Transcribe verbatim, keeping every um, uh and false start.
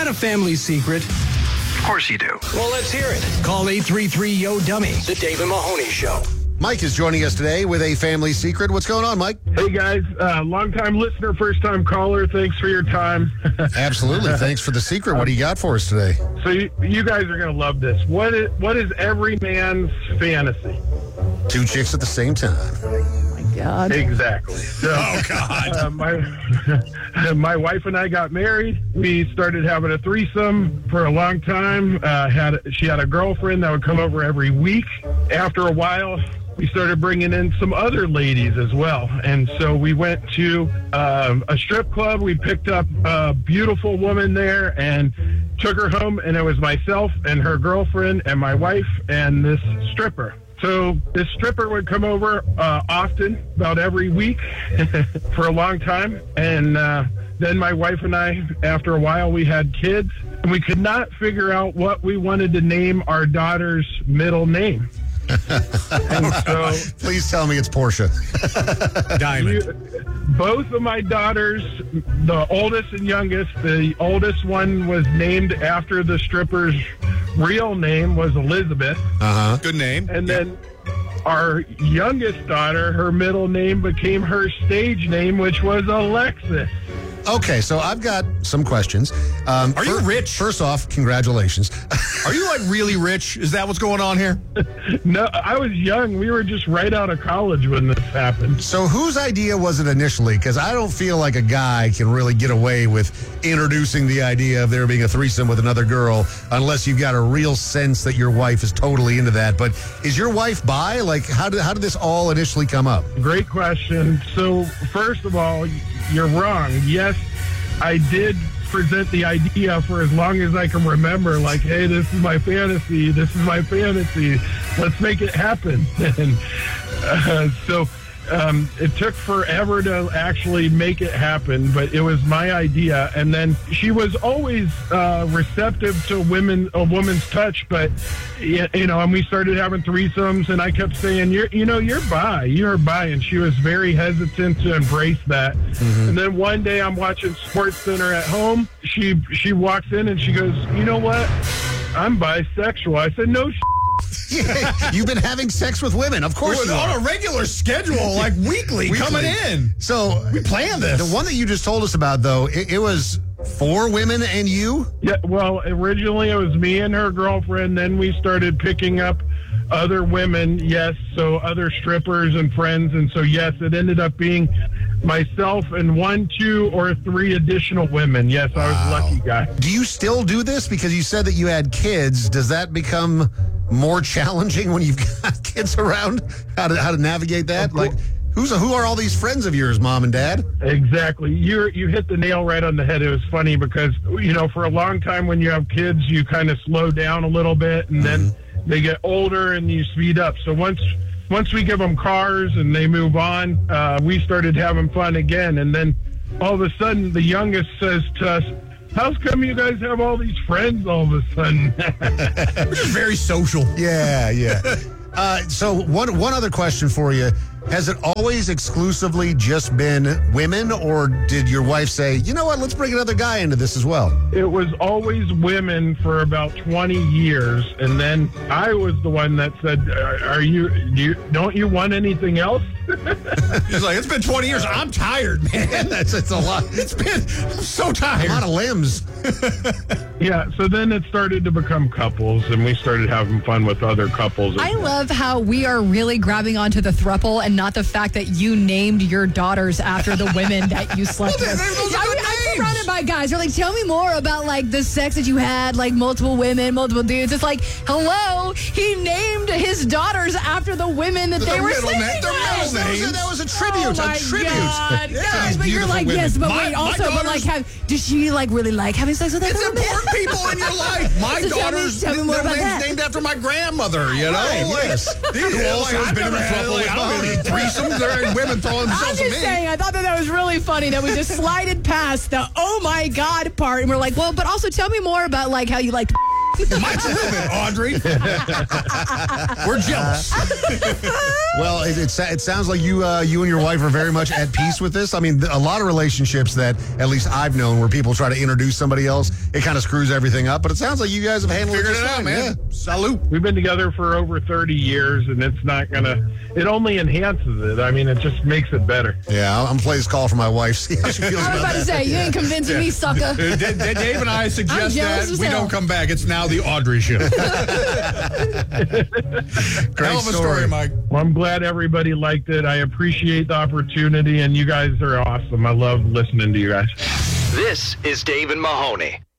got a family secret? Of course you do. Well, let's hear it. Call eight three three, Y O, Dummy. The David Mahoney Show. Mike is joining us today with a family secret. What's going on, Mike? Hey, guys. Uh, long-time listener, first-time caller. Thanks for your time. Absolutely. Thanks for the secret. What do you got for us today? So you, you guys are going to love this. What is, what is every man's fantasy? Two chicks at the same time. God. Exactly. So, Oh, God. Uh, my, my wife and I got married. We started having a threesome for a long time. Uh, had She had a girlfriend that would come over every week. After a while, we started bringing in some other ladies as well. And so we went to um, a strip club. We picked up a beautiful woman there and took her home. And it was myself and her girlfriend and my wife and this stripper. So this stripper would come over uh, often, about every week, for a long time. And uh, then my wife and I, after a while, we had kids. And we could not figure out what we wanted to name our daughter's middle name. And so, Please tell me it's Portia. Diamond. you, both of my daughters, the oldest and youngest, the oldest one was named after the stripper's real name was Elizabeth. Uh-huh. Good name. And then our youngest daughter, her middle name became her stage name, which was Alexis. Okay, so I've got some questions. Um, Are you fir- rich? First off, congratulations. Are you, like, really rich? Is that what's going on here? No, I was young. We were just right out of college when this happened. So whose idea was it initially? Because I don't feel like a guy can really get away with introducing the idea of there being a threesome with another girl unless you've got a real sense that your wife is totally into that. But is your wife bi? Like, how did, how did this all initially come up? Great question. So, first of all, you're wrong. Yes, I did present the idea for as long as I can remember, like, hey, this is my fantasy, this is my fantasy, let's make it happen. And uh, so um, it took forever to actually make it happen, but it was my idea. And then she was always uh, receptive to women, a woman's touch, but, you know, and we started having threesomes, and I kept saying, you're, you know, you're bi, you're bi, and she was very hesitant to embrace that. Mm-hmm. And then one day I'm watching Sports Center at home. She she walks in and she goes, you know what? I'm bisexual. I said, no, sh-. Yeah, you've been having sex with women, of course. You on are. a regular schedule, like weekly, Weekly. coming in. So We planned this. the one that you just told us about, though, it, it was four women and you? Yeah, well, originally it was me and her girlfriend. Then we started picking up other women, yes, so other strippers and friends. And so, yes, it ended up being myself and one, two, or three additional women. Yes, I was a lucky guy. Do you still do this? Because you said that you had kids. Does that become more challenging when you've got kids around? How to how to navigate that? Like, who's who are all these friends of yours, mom and dad? Exactly. You you hit the nail right on the head. It was funny because, you know, for a long time when you have kids, you kind of slow down a little bit, and then mm-hmm. they get older and you speed up. So once once we give them cars and they move on, uh, we started having fun again. And then all of a sudden, the youngest says to us, "How's come you guys have all these friends all of a sudden?" We're just very social. Yeah, yeah. uh, so one one other question for you. Has it always exclusively just been women, or did your wife say, you know what, let's bring another guy into this as well? It was always women for about twenty years, and then I was the one that said, "Are, are you, do you? Don't you want anything else?" He's like, it's been twenty years. I'm tired, man. That's it's a lot. It's been, I'm so tired. A lot of limbs. Yeah, so then it started to become couples, and we started having fun with other couples. I love how we are really grabbing onto the throuple and not the fact that you named your daughters after the women that you slept Well, with. those are I good mean, I'm names. surrounded by guys. They're like, tell me more about like the sex that you had, like multiple women, multiple dudes. It's like, hello, he named his daughters after the women that Their they were middle sleeping name- their with. middle That was, a, names. that was a tribute. Oh my a tribute. God. Yeah, Guys, these but you're beautiful like, women. yes, but My- wait, my also, but like, daughters- have, does she like really like having sex with other It's women? important people in your life. My So tell me- daughter's tell me more their about name's that. named after my grandmother, you know? Right, Like, yes. these- Who also like, has I've been in never a had, throuple like, with I don't Mahoney. have any threesomes. There ain't women throwing I'm themselves just at me. saying, I thought that that was really funny that we just slided past the oh my God part. And we're like, well, but also tell me more about like how you like Mine's a little bit, Audrey. We're jealous. Well, it, it, it sounds like you uh, you and your wife are very much at peace with this. I mean, a lot of relationships that at least I've known where people try to introduce somebody else, it kind of screws everything up. But it sounds like you guys have handled Figured it, it just out, fine. man. Yeah. Salute. We've been together for over thirty years, and it's not going to, it only enhances it. I mean, it just makes it better. Yeah, I'm going to play this call for my wife, see how she feels I was about about to that. say, you ain't convincing me, sucker. Uh, D- D- Dave and I I'm suggest jealous that as we hell. don't come back. It's now the Audrey show. Hell of a story, Mike. Well, I'm glad everybody liked it. I appreciate the opportunity, and you guys are awesome. I love listening to you guys. This is Dave and Mahoney.